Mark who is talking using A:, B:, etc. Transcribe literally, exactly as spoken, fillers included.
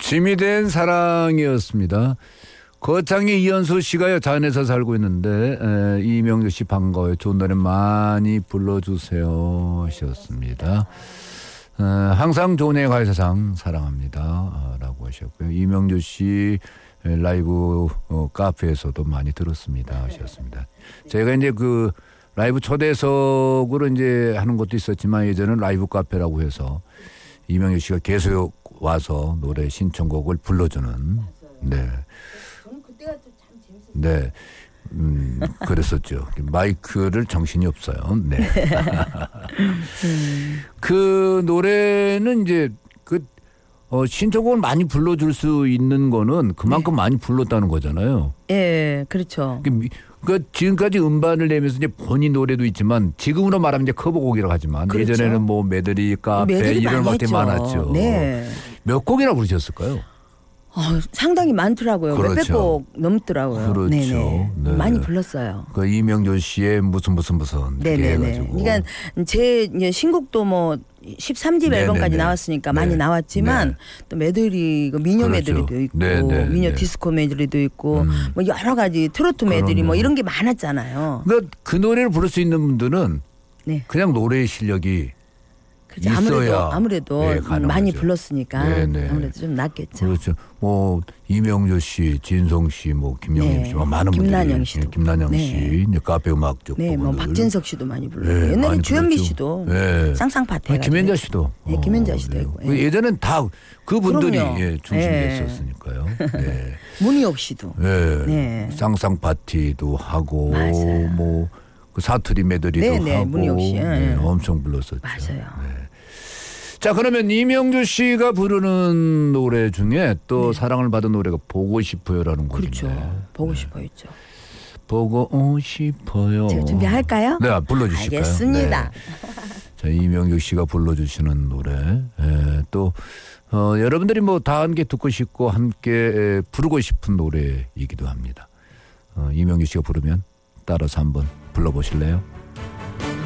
A: 짐이 된 사랑이었습니다. 거창의 이현수 씨가요 자연에서 살고 있는데 에, 이명주 씨 반가워요. 좋은 노래 많이 불러주세요 하셨습니다. 에, 항상 좋은 애 가요 세상 사랑합니다 아, 라고 하셨고요. 이명주 씨 라이브 어, 카페에서도 많이 들었습니다 하셨습니다. 제가 이제 그 라이브 초대석으로 이제 하는 것도 있었지만 예전에는 라이브 카페라고 해서 이명주 씨가 계속 와서 노래 신청곡을 불러주는 네. 네, 음, 그랬었죠. 마이크를 정신이 없어요. 네. 그 노래는 이제 그 어, 신청곡을 많이 불러줄 수 있는 거는 그만큼 네. 많이 불렀다는 거잖아요.
B: 예, 네, 그렇죠.
A: 그러니까 지금까지 음반을 내면서 이제 본인 노래도 있지만 지금으로 말하면 이제 커버곡이라고 하지만 그렇죠. 예전에는 뭐 메들리, 카페 메들리 이런 것들이 많았죠. 네. 몇 곡이나 부르셨을까요?
B: 어, 상당히 많더라고요.
A: 그렇죠.
B: 몇백 곡 넘더라고요.
A: 그렇죠.
B: 네네.
A: 네.
B: 많이 불렀어요.
A: 그 이명조 씨의 무슨 무슨 무슨
B: 네네.
A: 해가지고.
B: 그러니까 제 신곡도 뭐 십삼 집 네네네. 앨범까지 나왔으니까 네. 많이 나왔지만 네. 또 메들리, 미녀 그렇죠. 메들리도 있고 네네네. 미녀 디스코 메들리도 있고 음. 뭐 여러 가지 트로트 메들리 그럼요. 뭐 이런 게 많았잖아요.
A: 그러니까 그 노래를 부를 수 있는 분들은 네. 그냥 노래의 실력이
B: 그렇죠. 아무래도 아무래도 네, 많이 불렀으니까 네네. 아무래도 좀 낫겠죠.
A: 그렇죠. 뭐 이명조 씨, 진성 씨, 뭐 김영임 네. 씨, 뭐 많은
B: 김난영
A: 분들이
B: 씨도.
A: 김난영 네. 씨, 이제 카페 음악 쪽
B: 네, 뭐 박진석 씨도 많이 불렀고 네, 옛날에 주현미 씨도 네. 쌍쌍파트.
A: 아, 김현자 씨도.
B: 네, 김현자 씨도 있고.
A: 네. 예전엔 다 그 분들이 예, 중심됐었으니까요. 네.
B: 네. 문희옥 씨도.
A: 네. 네. 쌍쌍 파티도 하고
B: 맞아요.
A: 뭐 그 사투리 메들리도
B: 네, 네.
A: 하고
B: 문희옥 씨. 네.
A: 네, 엄청 불렀었죠.
B: 맞아요.
A: 네. 자, 그러면 이명주 씨가 부르는 노래 중에 또 네. 사랑을 받은 노래가 보고 싶어요라는 곡인데.
B: 그렇죠. 보고 네. 싶어요 있죠.
A: 보고 싶어요.
B: 제가 준비할까요?
A: 네, 불러주실까요?
B: 알겠습니다.
A: 네. 자, 이명주 씨가 불러주시는 노래. 에, 또 어, 여러분들이 뭐 다 함께 듣고 싶고 함께 에, 부르고 싶은 노래이기도 합니다. 어, 이명주 씨가 부르면 따라서 한번 불러보실래요?